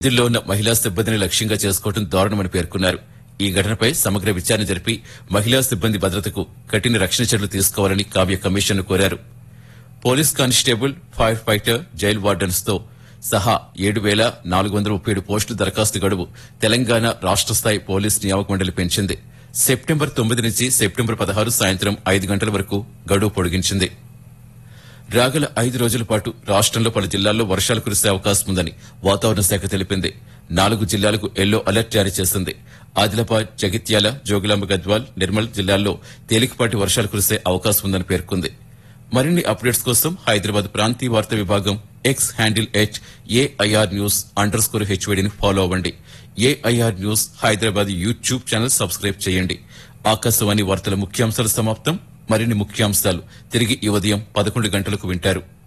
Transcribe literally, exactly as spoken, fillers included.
విధుల్లో ఉన్న మహిళా సిబ్బందిని లక్ష్యంగా చేసుకోవడం దారుణమని పేర్కొన్నారు. ఈ ఘటనపై సమగ్ర విచారణ జరిపి మహిళా సిబ్బంది భద్రతకు కఠిన రక్షణ చర్యలు తీసుకోవాలని కావ్య కమిషన్ కోరారు. Police constable, fire fighter, jail wardens తో సహా ఏడు వేల నాలుగు వందల ముప్పై ఏడు పోస్టుల దరఖాస్తు గడువు తెలంగాణ రాష్ట స్థాయి పోలీస్ నియామక మండలి పెంచింది. సెప్టెంబర్ తొమ్మిది నుంచి సెప్టెంబర్ పదహారు సాయంత్రం ఐదు గంటల వరకు గడువు పొడిగించింది. రాగల ఐదు రోజుల పాటు రాష్టంలో పలు జిల్లాల్లో వర్షాలు కురిసే అవకాశం ఉందని వాతావరణ శాఖ తెలిపింది. నాలుగు జిల్లాలకు ఎల్లో అలర్ట్ జారీ చేసింది. ఆదిలాబాద్, జగిత్యాల, జోగులాంబ గద్వాల్, నిర్మల్ జిల్లాల్లో తేలికపాటి వర్షాలు కురిసే అవకాశం ఉందని పేర్కొంది. మరిన్ని అప్డేట్స్ కోసం హైదరాబాద్ ప్రాంతీయ వార్తా విభాగం X handle at AIR news under score హెచ్వైడీని follow అవ్వండి. AIR news Hyderabad YouTube channel subscribe చేయండి. ఆకాశవాణి వార్తల ముఖ్యాంశాలు సమాప్తం. మరిన్ని ముఖ్యాంశాలు తిరిగి ఈ ఉదయం పదకొండు గంటలకు వింటారు.